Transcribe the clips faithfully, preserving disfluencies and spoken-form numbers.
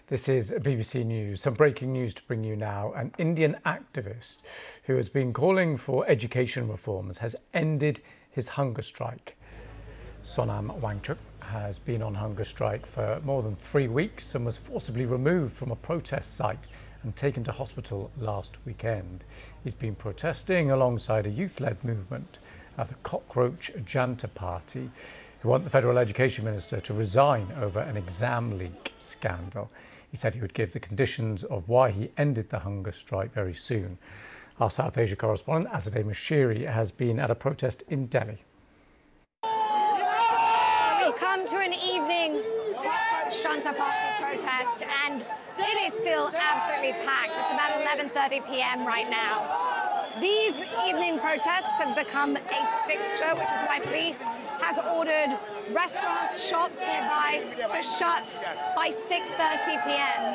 This is B B C News. Some breaking news to bring you now. An Indian activist who has been calling for education reforms has ended his hunger strike. Sonam Wangchuk has been on hunger strike for more than three weeks and was forcibly removed from a protest site and taken to hospital last weekend. He's been protesting alongside a youth-led movement, uh, the Cockroach Janta Party, who want the Federal Education Minister to resign over an exam leak scandal. He said he would give the conditions of why he ended the hunger strike very soon. Our South Asia correspondent, Azadeh Moshiri, has been at a protest in Delhi. We've come to an evening Cockroach Janta Party protest, and it is still absolutely packed. It's about eleven thirty p m right now. These evening protests have become a fixture, which is why police has ordered restaurants, shops nearby to shut by six thirty p m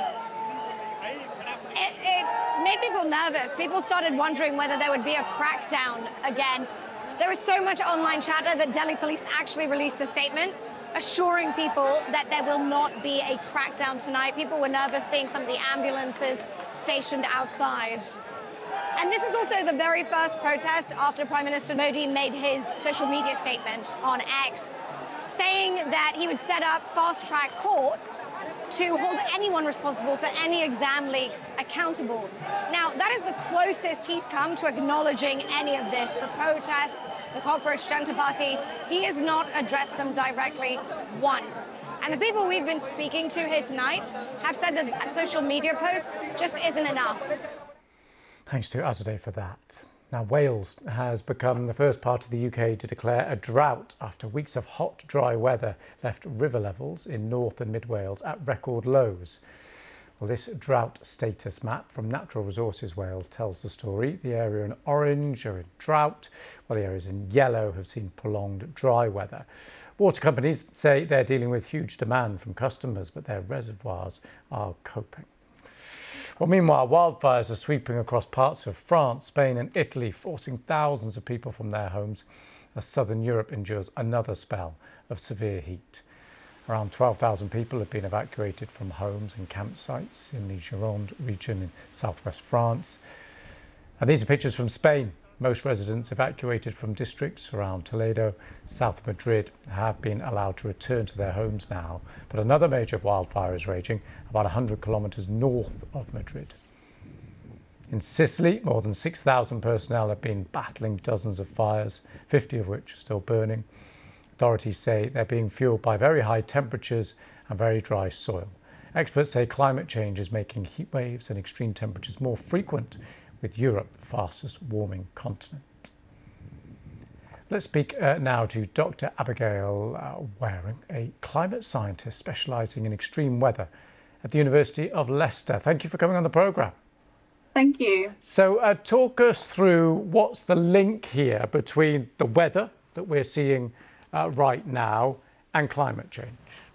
It, it made people nervous. People started wondering whether there would be a crackdown again. There was so much online chatter that Delhi police actually released a statement assuring people that there will not be a crackdown tonight. People were nervous seeing some of the ambulances stationed outside. And this is also the very first protest after Prime Minister Modi made his social media statement on X, saying that he would set up fast-track courts to hold anyone responsible for any exam leaks accountable. Now, that is the closest he's come to acknowledging any of this. The protests, the Cockroach Janta Party, he has not addressed them directly once. And the people we've been speaking to here tonight have said that that social media post just isn't enough. Thanks to Azadeh for that. Now, Wales has become the first part of the U K to declare a drought after weeks of hot, dry weather left river levels in North and Mid Wales at record lows. Well, this drought status map from Natural Resources Wales tells the story. The area in orange are in drought, while the areas in yellow have seen prolonged dry weather. Water companies say they're dealing with huge demand from customers, but their reservoirs are coping. Well, meanwhile, wildfires are sweeping across parts of France, Spain and Italy, forcing thousands of people from their homes as southern Europe endures another spell of severe heat. Around twelve thousand people have been evacuated from homes and campsites in the Gironde region in southwest France. And these are pictures from Spain. Most residents evacuated from districts around Toledo, south of Madrid, have been allowed to return to their homes now. But another major wildfire is raging about one hundred kilometres north of Madrid. In Sicily, more than six thousand personnel have been battling dozens of fires, fifty of which are still burning. Authorities say they're being fueled by very high temperatures and very dry soil. Experts say climate change is making heat waves and extreme temperatures more frequent, with Europe the fastest warming continent. Let's speak uh, now to Doctor Abigail uh, Waring, a climate scientist specialising in extreme weather at the University of Leicester. Thank you for coming on the programme. Thank you. So uh, talk us through what's the link here between the weather that we're seeing uh, right now and climate change.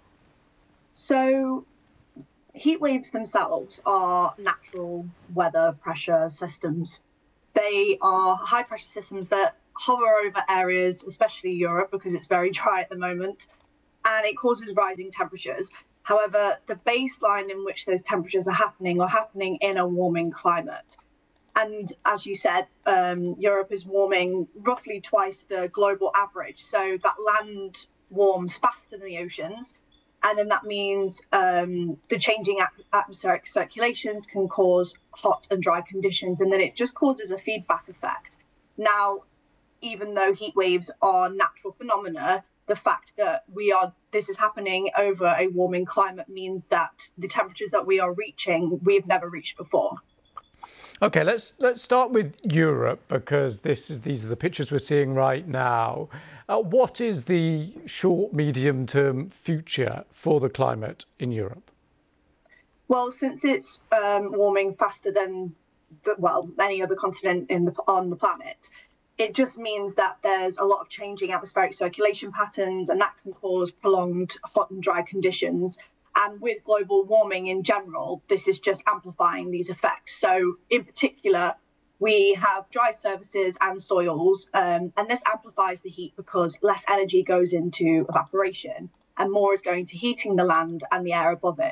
So heat waves themselves are natural weather pressure systems. They are high pressure systems that hover over areas, especially Europe, because it's very dry at the moment, and it causes rising temperatures. However, the baseline in which those temperatures are happening are happening in a warming climate. And as you said, um, Europe is warming roughly twice the global average. So that land warms faster than the oceans. And then that means um, the changing atmospheric circulations can cause hot and dry conditions, and then it just causes a feedback effect. Now, even though heat waves are natural phenomena, the fact that we are this is happening over a warming climate means that the temperatures that we are reaching, we've never reached before. Okay, let's let's start with Europe, because this is these are the pictures we're seeing right now. Uh, what is the short, medium term future for the climate in Europe? Well, since it's um, warming faster than the, well any other continent in the, on the planet, it just means that there's a lot of changing atmospheric circulation patterns, and that can cause prolonged hot and dry conditions. And with global warming in general, this is just amplifying these effects. So in particular, we have dry surfaces and soils, um, and this amplifies the heat because less energy goes into evaporation and more is going to heating the land and the air above it.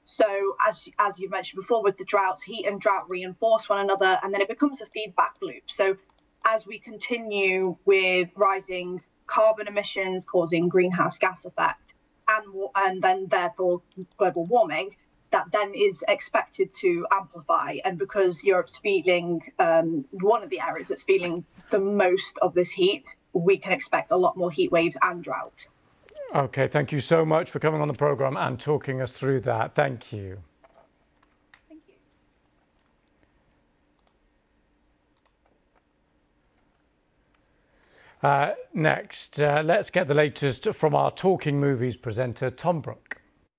So as as you've mentioned before, with the droughts, heat and drought reinforce one another, and then it becomes a feedback loop. So as we continue with rising carbon emissions causing greenhouse gas effect, and and then therefore global warming, that then is expected to amplify. And because Europe's feeling um, one of the areas that's feeling the most of this heat, we can expect a lot more heat waves and drought. Okay, thank you so much for coming on the programme and talking us through that. Thank you. Thank you. Uh, next, uh, let's get the latest from our Talking Movies presenter, Tom Brook.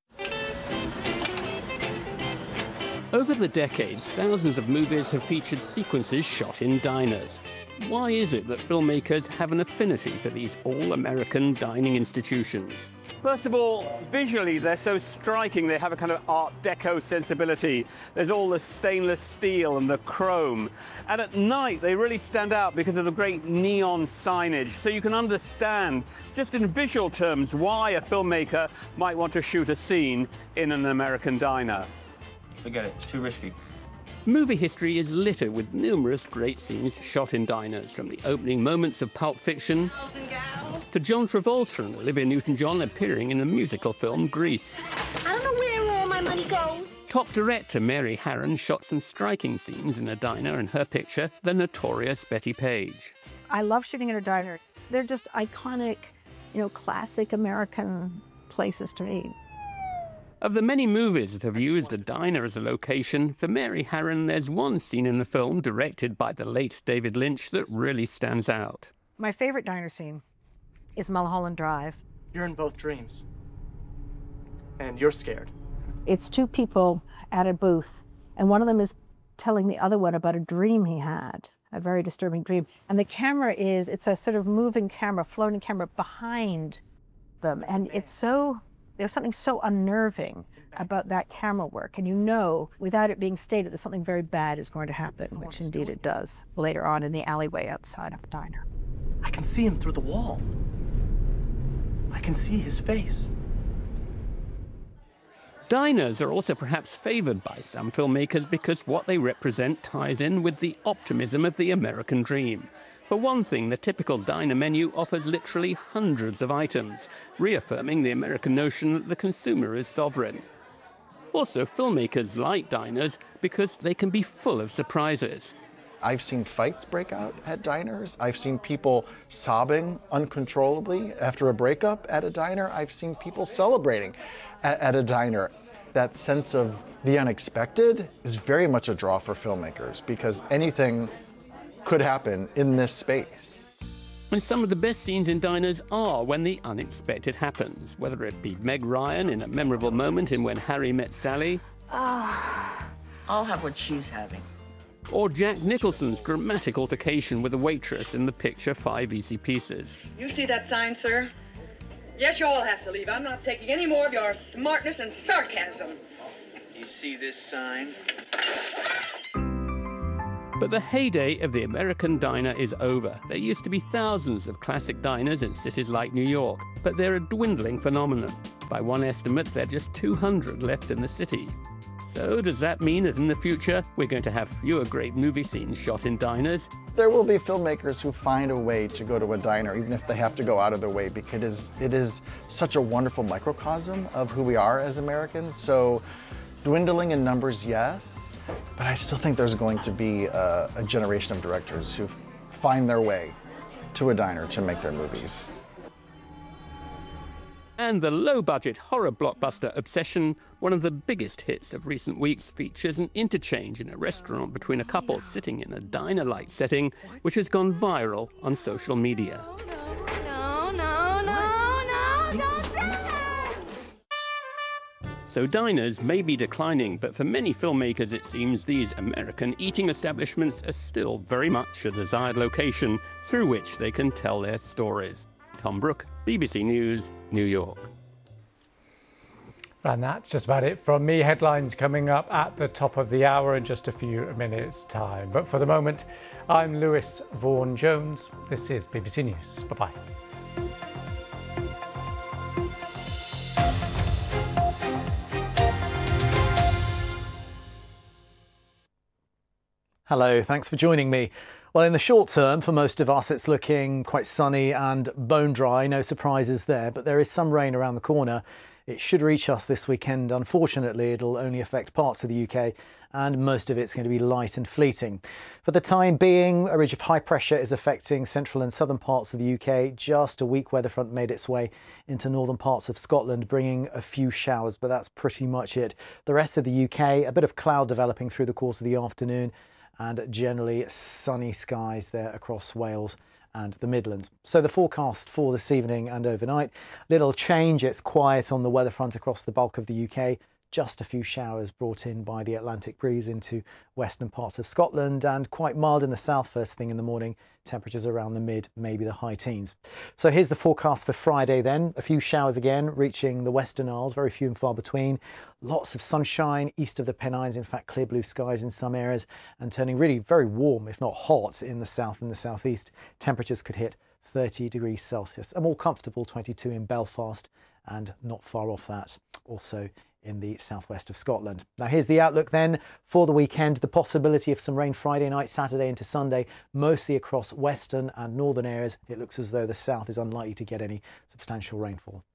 Over the decades, thousands of movies have featured sequences shot in diners. Why is it that filmmakers have an affinity for these all-American dining institutions? First of all, visually, they're so striking. They have a kind of Art Deco sensibility. There's all the stainless steel and the chrome. And at night, they really stand out because of the great neon signage. So you can understand, just in visual terms, why a filmmaker might want to shoot a scene in an American diner. Forget it, it's too risky. Movie history is littered with numerous great scenes shot in diners, from the opening moments of Pulp Fiction to John Travolta and Olivia Newton-John appearing in the musical film Grease. I don't know where all my money goes. Top director Mary Harron shot some striking scenes in a diner in her picture, The Notorious Betty Page. I love shooting in a diner. They're just iconic, you know, classic American places to me. Of the many movies that have used a diner as a location, for Mary Harron, there's one scene in the film directed by the late David Lynch that really stands out. My favorite diner scene is Mulholland Drive. You're in both dreams, and you're scared. It's two people at a booth, and one of them is telling the other one about a dream he had, a very disturbing dream. And the camera is, it's a sort of moving camera, floating camera behind them, and it's so, there's something so unnerving about that camera work. And you know, without it being stated, that something very bad is going to happen, which indeed it does, later on in the alleyway outside of a diner. I can see him through the wall. I can see his face. Diners are also perhaps favoured by some filmmakers because what they represent ties in with the optimism of the American dream. For one thing, the typical diner menu offers literally hundreds of items, reaffirming the American notion that the consumer is sovereign. Also, filmmakers like diners because they can be full of surprises. I've seen fights break out at diners. I've seen people sobbing uncontrollably after a breakup at a diner. I've seen people celebrating at, at a diner. That sense of the unexpected is very much a draw for filmmakers because anything could happen in this space. And some of the best scenes in diners are when the unexpected happens, whether it be Meg Ryan in a memorable moment in When Harry Met Sally. Ah, I'll have what she's having. Or Jack Nicholson's dramatic altercation with a waitress in the picture Five Easy Pieces. You see that sign, sir? Yes, you all have to leave. I'm not taking any more of your smartness and sarcasm. You see this sign? But the heyday of the American diner is over. There used to be thousands of classic diners in cities like New York, but they're a dwindling phenomenon. By one estimate, there are just two hundred left in the city. So does that mean that in the future, we're going to have fewer great movie scenes shot in diners? There will be filmmakers who find a way to go to a diner, even if they have to go out of their way, because it is, it is such a wonderful microcosm of who we are as Americans. So dwindling in numbers, yes, but I still think there's going to be a, a generation of directors who find their way to a diner to make their movies. And the low-budget horror blockbuster Obsession, one of the biggest hits of recent weeks, features an interchange in a restaurant between a couple sitting in a diner-like setting, which has gone viral on social media. No, no, no, no, don't do that! So diners may be declining, but for many filmmakers it seems these American eating establishments are still very much a desired location through which they can tell their stories. Tom Brook, B B C News, New York. And that's just about it from me. Headlines coming up at the top of the hour in just a few minutes' time. But for the moment, I'm Lewis Vaughan-Jones. This is B B C News. Bye-bye. Hello, thanks for joining me. Well, in the short term, for most of us, it's looking quite sunny and bone dry. No surprises there, but there is some rain around the corner. It should reach us this weekend. Unfortunately, it'll only affect parts of the U K, and most of it's going to be light and fleeting. For the time being, a ridge of high pressure is affecting central and southern parts of the U K. Just a weak weather front made its way into northern parts of Scotland, bringing a few showers, but that's pretty much it. The rest of the U K, a bit of cloud developing through the course of the afternoon, and generally sunny skies there across Wales and the Midlands. So the forecast for this evening and overnight, little change. It's quiet on the weather front across the bulk of the U K. Just a few showers brought in by the Atlantic breeze into western parts of Scotland, and quite mild in the south first thing in the morning. Temperatures around the mid, maybe the high teens. So here's the forecast for Friday then. A few showers again reaching the Western Isles, very few and far between. Lots of sunshine east of the Pennines, in fact clear blue skies in some areas, and turning really very warm, if not hot, in the south and the southeast. Temperatures could hit thirty degrees Celsius. A more comfortable twenty-two in Belfast, and not far off that also in the southwest of Scotland. Now here's the outlook then for the weekend. The possibility of some rain Friday night, Saturday into Sunday, mostly across western and northern areas. It looks as though the south is unlikely to get any substantial rainfall.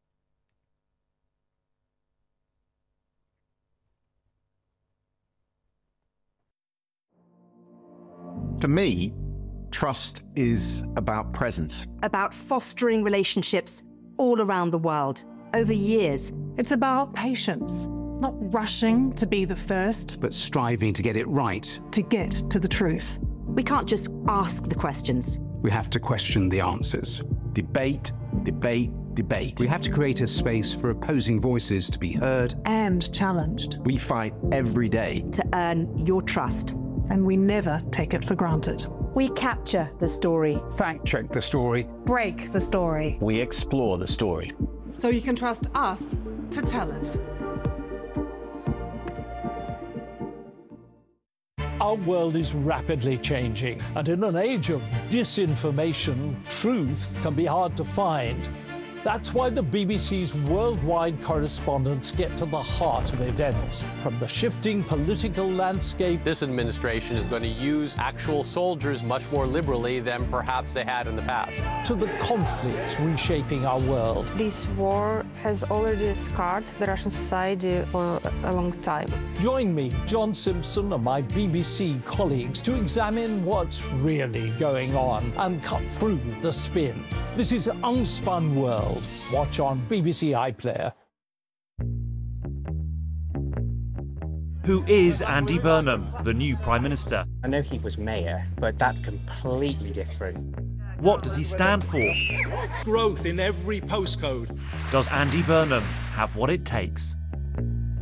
For me, trust is about presence. About fostering relationships all around the world, over years. It's about patience, not rushing to be the first, but striving to get it right. To get to the truth. We can't just ask the questions. We have to question the answers. Debate, debate, debate. We have to create a space for opposing voices to be heard and challenged. We fight every day to earn your trust. And we never take it for granted. We capture the story. Fact check the story. Break the story. We explore the story. So you can trust us to tell it. Our world is rapidly changing, and in an age of disinformation, truth can be hard to find. That's why the B B C's worldwide correspondents get to the heart of events. From the shifting political landscape... This administration is going to use actual soldiers much more liberally than perhaps they had in the past. ...to the conflicts reshaping our world. This war has already scarred the Russian society for a long time. Join me, John Simpson, and my B B C colleagues to examine what's really going on and cut through the spin. This is Unspun World. Watch on B B C iPlayer. Who is Andy Burnham, the new Prime Minister? I know he was mayor, but that's completely different. What does he stand for? Growth in every postcode. Does Andy Burnham have what it takes?